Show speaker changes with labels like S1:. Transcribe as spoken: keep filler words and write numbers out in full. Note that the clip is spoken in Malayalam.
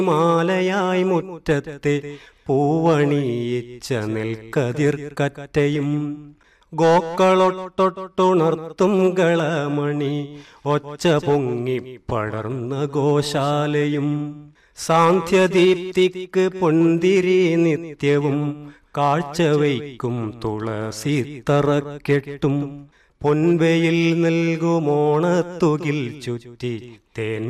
S1: മാലയായി മുറ്റത്തെ പൂവണിയിച്ച നെൽക്കതിർക്കറ്റയും ഗോക്കളൊട്ടൊട്ടുണർത്തും കളമണി ഒച്ച പൊങ്ങി പടർന്ന ഗോശാലയും സാന്ധ്യദീപ്തിക്ക് പൊന്തിരി നിത്യവും കാഴ്ചവയ്ക്കും തുളസിത്തറക്കെട്ടും പൊൻവെയിൽ നൽകുമോണത്തുകിൽ ചുറ്റി തേൻ